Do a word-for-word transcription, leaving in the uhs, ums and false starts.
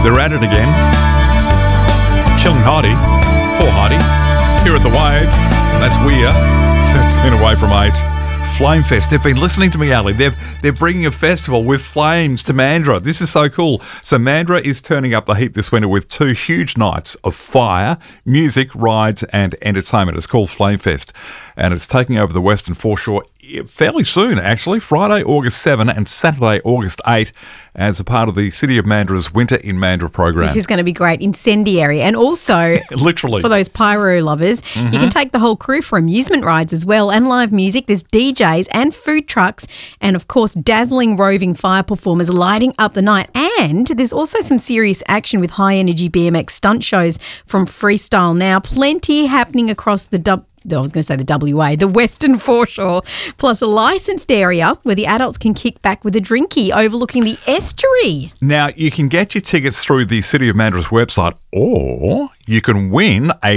They're at it again. Killing Heidi. Poor Heidi. Here at the Wave. That's Weir. thirteen away from eight. Flamefest. They've been listening to me, Ali. They're, they're bringing a festival with flames to Mandurah. This is so cool. So Mandurah is turning up the heat this winter with two huge nights of fire, music, rides and entertainment. It's called Flamefest and it's taking over the Western Foreshore fairly soon, actually. Friday, August seventh and Saturday, August eighth as a part of the City of Mandurah's Winter in Mandurah program. This is going to be great. Incendiary. And also, literally, for those pyro lovers, mm-hmm. you can take the whole crew for amusement rides as well and live music. There's D Js and food trucks and, of course, dazzling roving fire performers lighting up the night. And there's also some serious action with high-energy B M X stunt shows from Freestyle Now. Plenty happening across the dub. I was going to say the W A, the Western Foreshore, plus a licensed area where the adults can kick back with a drinky overlooking the estuary. Now, you can get your tickets through the City of Mandurah's website or you can win a